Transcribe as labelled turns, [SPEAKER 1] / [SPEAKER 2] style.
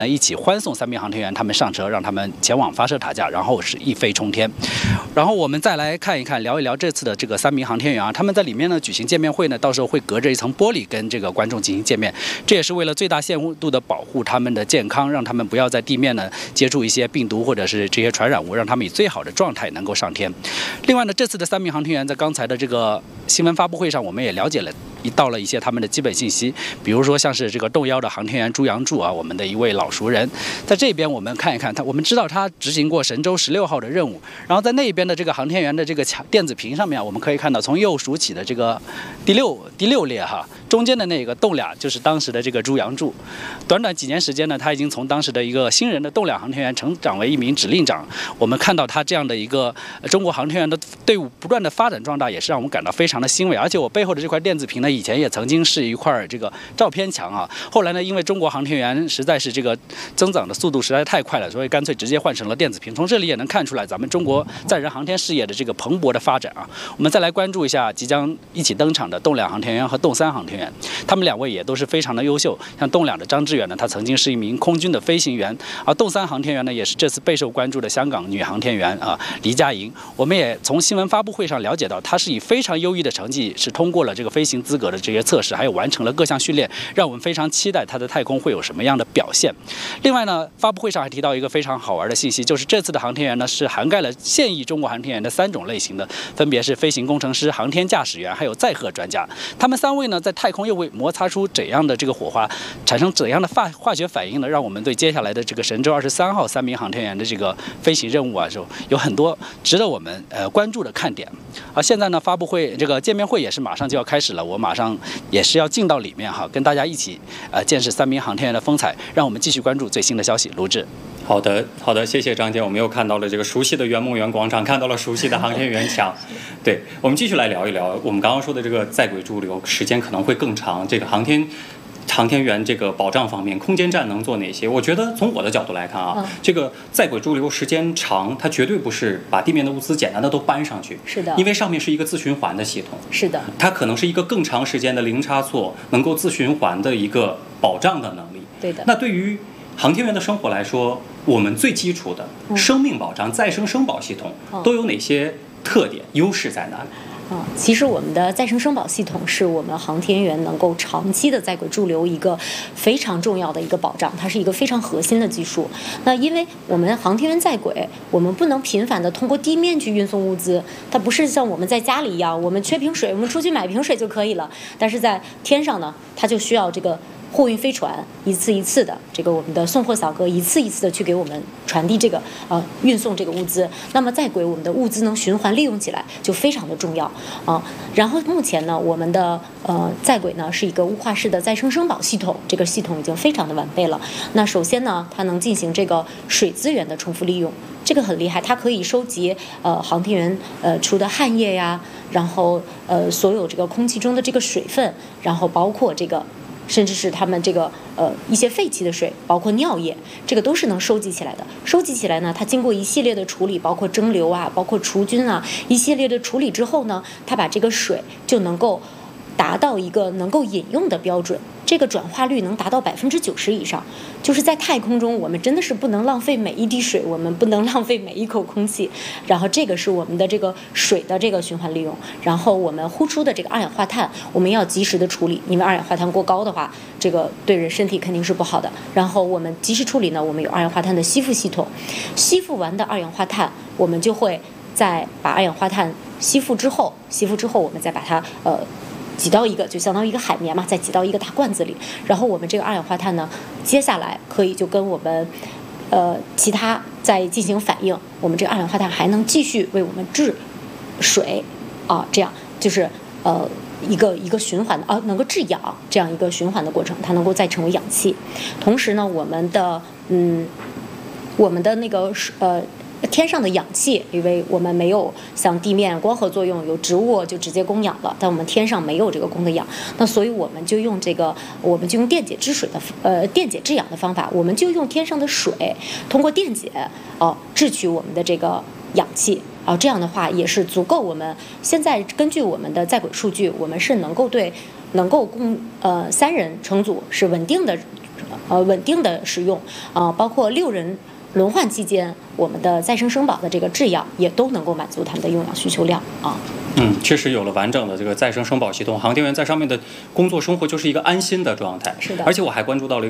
[SPEAKER 1] 一起欢送3名航天员他们上车，让他们前往发射塔架，然后是一飞冲天。然后我们再来看一看，聊一聊这次的这个3名航天员啊，他们在里面呢举行见面会呢，到时候会隔着一层玻璃跟这个观众进行见面，这也是为了最大限度的保护他们的健康，让他们不要在地面呢接触一些病毒或者是这些传染物，让他们以最好的状态能够上天。另外呢，这次的3名航天员在刚才的这个新闻发布会上，我们也了解了一些他们的基本信息，比如说像是这个动1的航天员朱杨柱啊，我们的一位老熟人，在这边我们看一看我们知道他执行过神舟16号的任务，然后在那边的这个航天员的这个电子屏上面，我们可以看到从右数起的这个第六列哈，中间的那个动2就是当时的这个朱杨柱。短短几年时间呢，他已经从当时的一个新人的动2航天员成长为一名指令长。我们看到他这样的一个中国航天员的队伍不断的发展壮大，也是让我们感到非常的欣慰。而且我背后的这块电子屏呢，以前也曾经是一块这个照片墙啊，后来呢，因为中国航天员实在是这个增长的速度实在太快了，所以干脆直接换成了电子屏。从这里也能看出来咱们中国载人航天事业的这个蓬勃的发展啊。我们再来关注一下即将一起登场的动2航天员和动3航天员，他们2位也都是非常的优秀。像动2的张志远呢，他曾经是一名空军的飞行员，而动3航天员呢，也是这次备受关注的香港女航天员啊黎佳莹。我们也从新闻发布会上了解到，她是以非常优异的成绩是通过了这个飞行资格的这些测试，还有完成了各项训练，让我们非常期待她在太空会有什么样的表现。另外呢，发布会上还提到一个非常好玩的信息，就是这次的航天员呢是涵盖了现役中国航天员的3种类型的，分别是飞行工程师、航天驾驶员还有载荷专家。他们3位呢在太空又会摩擦出怎样的这个火花，产生怎样的化学反应呢？让我们对接下来的这个神舟23号3名航天员的这个飞行任务啊，就有很多值得我们关注的看点。而现在呢，发布会这个见面会也是马上就要开始了，我马上也是要进到里面哈，跟大家一起见识3名航天员的风采。让我们继续关注最新的消息。卢志。
[SPEAKER 2] 好的，谢谢张杰，我们又看到了这个熟悉的圆梦园广场，看到了熟悉的航天员墙。对，我们继续来聊一聊我们刚刚说的这个在轨驻留时间可能会更长，这个航天员这个保障方面，空间站能做哪些？我觉得从我的角度来看啊，这个在轨驻留时间长，它绝对不是把地面的物资简单的都搬上去，
[SPEAKER 3] 是的，
[SPEAKER 2] 因为上面是一个自循环的系统，
[SPEAKER 3] 是的，
[SPEAKER 2] 它可能是一个更长时间的零差错，能够自循环的一个保障的能力。
[SPEAKER 3] 对的。
[SPEAKER 2] 那对于航天员的生活来说，我们最基础的生命保障、再生生保系统都有哪些特点、优势在哪里？
[SPEAKER 3] 其实我们的再生生保系统是我们航天员能够长期的在轨驻留一个非常重要的一个保障，它是一个非常核心的技术。那因为我们航天员在轨，我们不能频繁的通过地面去运送物资，它不是像我们在家里一样，我们缺瓶水，我们出去买瓶水就可以了。但是在天上呢，它就需要这个货运飞船一次一次的，这个我们的送货小哥一次一次的去给我们传递这个运送这个物资。那么在轨我们的物资能循环利用起来就非常的重要啊。然后目前呢，我们的在轨呢是一个雾化式的再生生保系统，这个系统已经非常的完备了。那首先呢，它能进行这个水资源的重复利用，这个很厉害，它可以收集航天员出的汗液呀，然后所有这个空气中的这个水分，然后包括这个甚至是他们这个一些废弃的水，包括尿液，这个都是能收集起来的。收集起来呢，它经过一系列的处理，包括蒸馏啊，包括除菌啊，一系列的处理之后呢，它把这个水就能够达到一个能够饮用的标准，这个转化率能达到90%以上。就是在太空中，我们真的是不能浪费每一滴水，我们不能浪费每一口空气。然后这个是我们的这个水的这个循环利用。然后我们呼出的这个二氧化碳，我们要及时的处理，因为二氧化碳过高的话，这个对人身体肯定是不好的。然后我们及时处理呢，我们有二氧化碳的吸附系统，吸附完的二氧化碳，我们就会再把二氧化碳吸附之后，我们再把它挤到一个就相当于一个海绵嘛，再挤到一个大罐子里，然后我们这个二氧化碳呢，接下来可以就跟我们其他再进行反应，我们这个二氧化碳还能继续为我们制水啊，这样就是一个循环的能够制氧这样一个循环的过程，它能够再成为氧气。同时呢，我们的那个天上的氧气，因为我们没有像地面光合作用，有植物就直接供氧了，但我们天上没有这个供的氧，那所以我们就用电解制氧的方法，我们就用天上的水，通过电解制取我们的这个氧气。这样的话也是足够。我们现在根据我们的在轨数据，我们是能够供3人乘组是稳定的稳定的使用包括6人轮换期间，我们的再生生保的这个制药也都能够满足他们的用药需求量啊。
[SPEAKER 2] 确实有了完整的这个再生生保系统，航天员在上面的工作生活就是一个安心的状态。
[SPEAKER 3] 是的，
[SPEAKER 2] 而且我还关注到了